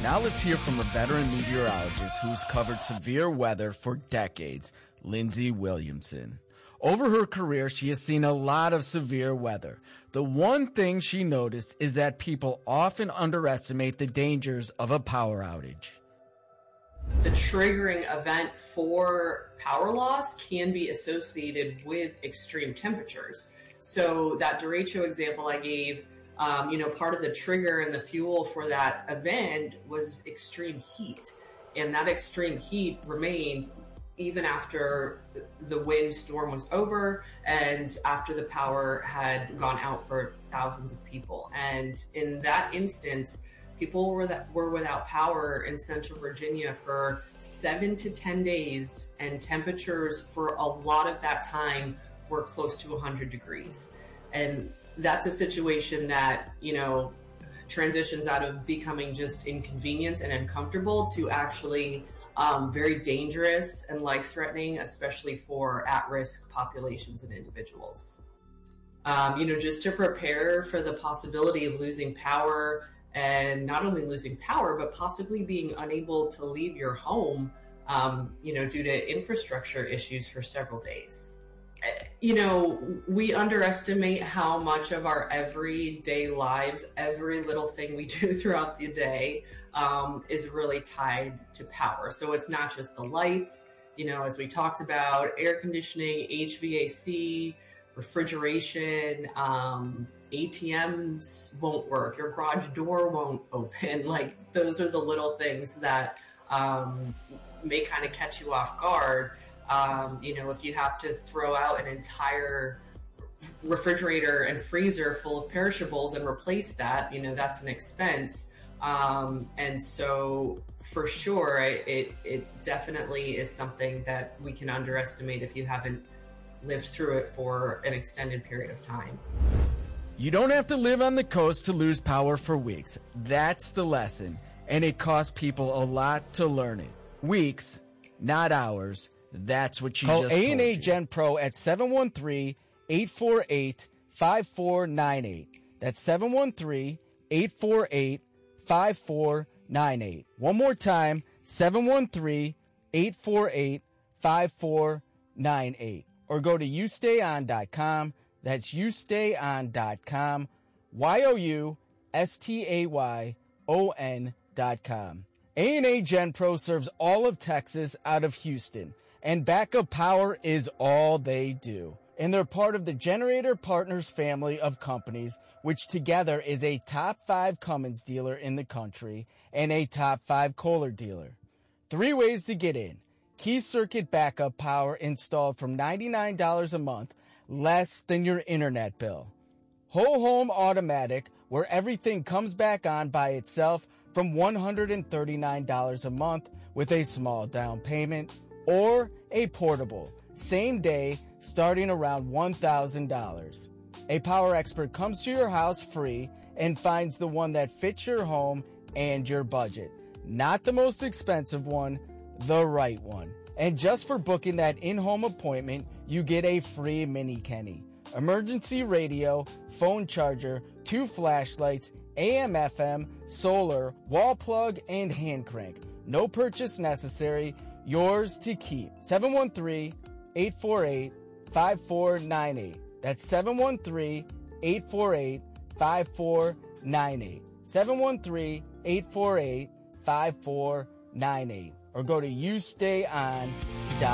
Now let's hear from a veteran meteorologist who's covered severe weather for decades, Lindsay Williamson. Over her career, she has seen a lot of severe weather. The one thing she noticed is that people often underestimate the dangers of a power outage. The triggering event for power loss can be associated with extreme temperatures. So that derecho example I gave, part of the trigger and the fuel for that event was extreme heat. And that extreme heat remained even after the windstorm was over and after the power had gone out for thousands of people. And in that instance, people were without power in Central Virginia for 7 to 10 days, and temperatures for a lot of that time were close to 100 degrees. And that's a situation that, transitions out of becoming just inconvenience and uncomfortable to actually very dangerous and life-threatening, especially for at-risk populations and individuals. Just to prepare for the possibility of losing power, and not only losing power, but possibly being unable to leave your home, due to infrastructure issues for several days. We underestimate how much of our everyday lives, every little thing we do throughout the day, is really tied to power. So it's not just the lights, as we talked about, air conditioning, HVAC, refrigeration, ATMs won't work, your garage door won't open. Like, those are the little things that may kind of catch you off guard. If you have to throw out an entire refrigerator and freezer full of perishables and replace that, that's an expense. And so for sure, it definitely is something that we can underestimate if you haven't lived through it for an extended period of time. You don't have to live on the coast to lose power for weeks. That's the lesson. And it costs people a lot to learn it. Weeks, not hours. That's what she just told you. Call A&A Gen Pro at 713-848-5498. That's 713-848-5498. One more time, 713-848-5498. Or go to youstayon.com. That's youstayon.com. youstayon.com. A&A Gen Pro serves all of Texas out of Houston, and backup power is all they do. And they're part of the Generator Partners family of companies, which together is a top 5 Cummins dealer in the country and a top 5 Kohler dealer. 3 ways to get in. Key circuit backup power installed from $99 a month, less than your internet bill. Whole home automatic, where everything comes back on by itself, from $139 a month with a small down payment. Or a portable, same day, starting around $1,000. A power expert comes to your house free and finds the one that fits your home and your budget. Not the most expensive one, the right one. And just for booking that in-home appointment, you get a free mini Kenny, emergency radio, phone charger, 2 flashlights, AM/FM, solar, wall plug, and hand crank. No purchase necessary. Yours to keep. 713-848-5498. That's 713-848-5498. 713-848-5498. Or go to youstayon.com.